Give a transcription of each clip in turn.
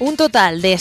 Un total de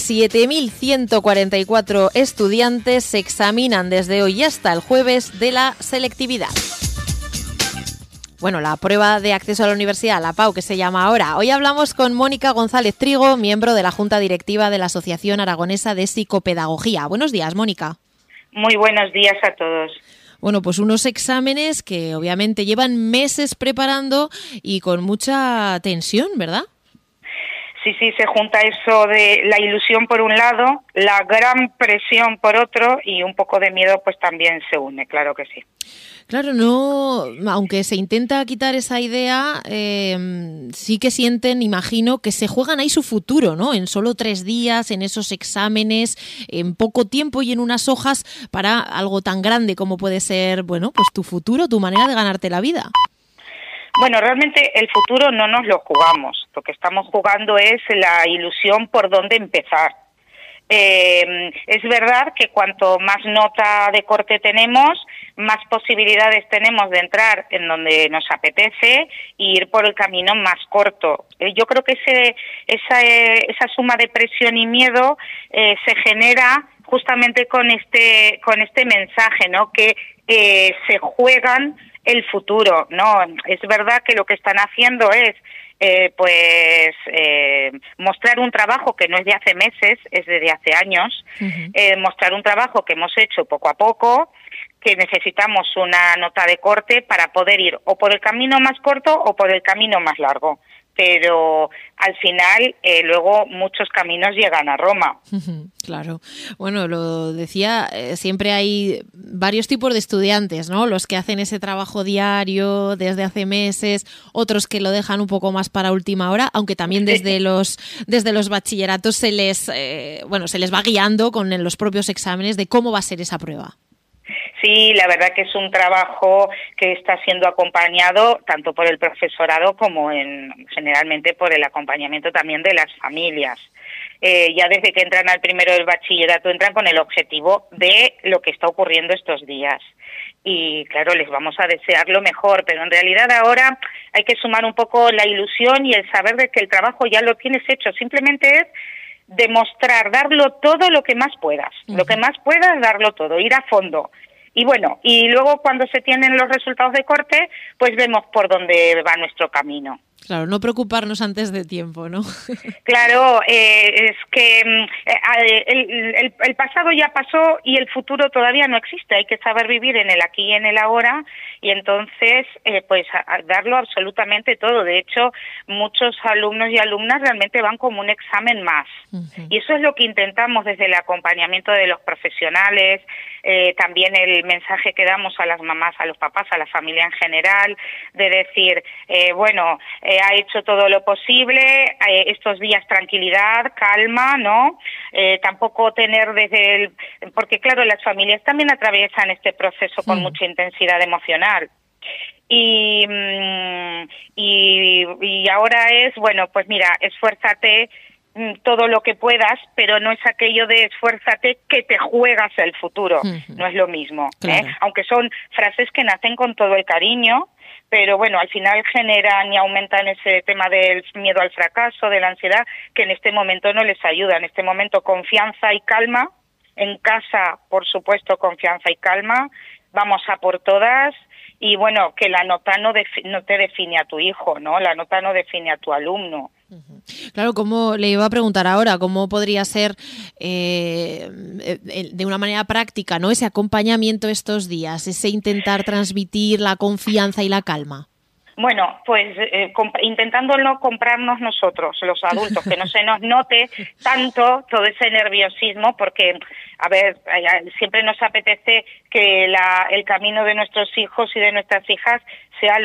7.144 estudiantes se examinan desde hoy hasta el jueves de la selectividad. Bueno, la prueba de acceso a la universidad, la PAU, que se llama ahora. Hoy hablamos con Mónica González Trigo, miembro de la Junta Directiva de la Asociación Aragonesa de Psicopedagogía. Buenos días, Mónica. Muy buenos días a todos. Bueno, pues unos exámenes que obviamente llevan meses preparando y con mucha tensión, ¿verdad? Sí, se junta eso de la ilusión por un lado, la gran presión por otro y un poco de miedo pues también se une, claro que sí. Claro, no, aunque se intenta quitar esa idea, sí que sienten, imagino, que se juegan ahí su futuro, ¿no? En solo 3 días, en esos exámenes, en poco tiempo y en unas hojas para algo tan grande como puede ser, bueno, pues tu futuro, tu manera de ganarte la vida. Bueno, realmente el futuro no nos lo jugamos. Lo que estamos jugando es la ilusión por dónde empezar. Es verdad que cuanto más nota de corte tenemos, más posibilidades tenemos de entrar en donde nos apetece e ir por el camino más corto. Yo creo que esa suma de presión y miedo se genera justamente con este mensaje, ¿no? Que se juegan el futuro, ¿no? Es verdad que lo que están haciendo es mostrar un trabajo que no es de hace meses, es de hace años, mostrar un trabajo que hemos hecho poco a poco, que necesitamos una nota de corte para poder ir o por el camino más corto o por el camino más largo. Pero al final luego muchos caminos llegan a Roma. Claro. Bueno, lo decía, siempre hay varios tipos de estudiantes, ¿no? Los que hacen ese trabajo diario desde hace meses, otros que lo dejan un poco más para última hora, aunque también desde los bachilleratos se les va guiando con los propios exámenes de cómo va a ser esa prueba. Sí, la verdad que es un trabajo que está siendo acompañado tanto por el profesorado como generalmente por el acompañamiento también de las familias. Ya desde que entran al primero del bachillerato entran con el objetivo de lo que está ocurriendo estos días. Y claro, les vamos a desear lo mejor, pero en realidad ahora hay que sumar un poco la ilusión y el saber de que el trabajo ya lo tienes hecho. Simplemente es demostrar, darlo todo lo que más puedas. Lo que más puedas, darlo todo, ir a fondo. Y bueno, y luego cuando se tienen los resultados de corte, pues vemos por dónde va nuestro camino. Claro, no preocuparnos antes de tiempo, ¿no? Claro, es que el pasado ya pasó y el futuro todavía no existe. Hay que saber vivir en el aquí y en el ahora y entonces darlo absolutamente todo. De hecho, muchos alumnos y alumnas realmente van como un examen más. Y eso es lo que intentamos desde el acompañamiento de los profesionales, también el mensaje que damos a las mamás, a los papás, a la familia en general, de decir, ha hecho todo lo posible, estos días tranquilidad, calma, ¿no? Tampoco tener porque claro, las familias también atraviesan este proceso con mucha intensidad emocional. Y ahora es, pues mira, esfuérzate todo lo que puedas, pero no es aquello de esfuérzate que te juegas el futuro, no es lo mismo, claro. Aunque son frases que nacen con todo el cariño, pero bueno, al final generan y aumentan ese tema del miedo al fracaso, de la ansiedad, que en este momento no les ayuda. En este momento confianza y calma, en casa, por supuesto, confianza y calma, vamos a por todas. Y bueno, que la nota no te define a tu hijo, ¿no? La nota no define a tu alumno. Claro, como le iba a preguntar ahora, ¿cómo podría ser de una manera práctica, ¿no? Ese acompañamiento estos días, ese intentar transmitir la confianza y la calma? Bueno, pues intentando no comprarnos nosotros, los adultos, que no se nos note tanto todo ese nerviosismo, porque, a ver, siempre nos apetece que el camino de nuestros hijos y de nuestras hijas sea